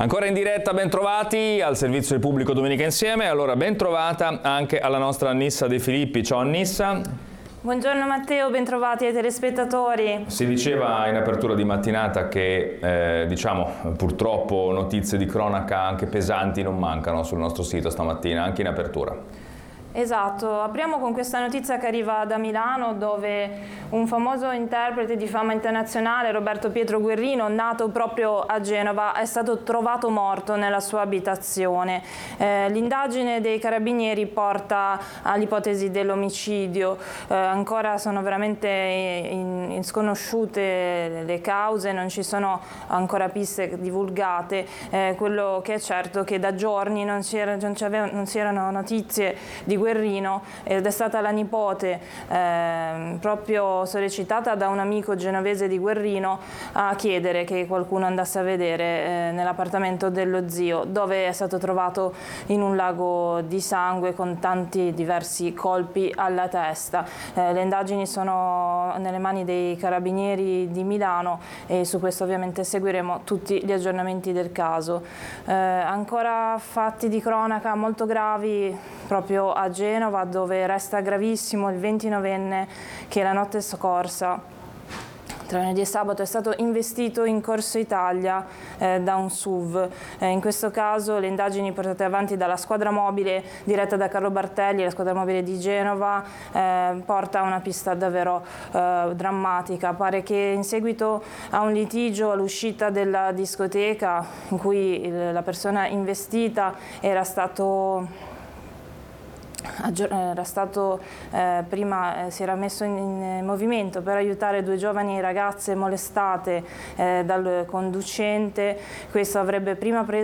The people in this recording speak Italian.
Ancora in diretta, ben trovati al servizio del pubblico Domenica Insieme. Allora, ben trovata anche alla nostra Annissa De Filippi. Ciao Annissa. Buongiorno Matteo, ben trovati ai telespettatori. Si diceva in apertura di mattinata che, purtroppo notizie di cronaca anche pesanti non mancano sul nostro sito stamattina, anche in apertura. Esatto, apriamo con questa notizia che arriva da Milano, dove un famoso interprete di fama internazionale, Roberto Pietro Guerrino, nato proprio a Genova, è stato trovato morto nella sua abitazione. L'indagine dei carabinieri porta all'ipotesi dell'omicidio. Ancora sono veramente sconosciute le cause, non ci sono ancora piste divulgate. Quello che è certo è che da giorni non si erano notizie di Guerrino, ed è stata la nipote proprio sollecitata da un amico genovese di Guerrino a chiedere che qualcuno andasse a vedere nell'appartamento dello zio, dove è stato trovato in un lago di sangue con tanti diversi colpi alla testa. Le indagini sono nelle mani dei carabinieri di Milano e su questo ovviamente seguiremo tutti gli aggiornamenti del caso. Ancora fatti di cronaca molto gravi proprio a Genova, dove resta gravissimo il 29enne che la notte scorsa, tra venerdì e sabato, è stato investito in Corso Italia da un SUV. In questo caso le indagini portate avanti dalla squadra mobile diretta da Carlo Bartelli, la squadra mobile di Genova, porta a una pista davvero drammatica. Pare che in seguito a un litigio all'uscita della discoteca, in cui la persona investita prima si era messo in movimento per aiutare due giovani ragazze molestate dal conducente. Questo avrebbe prima preso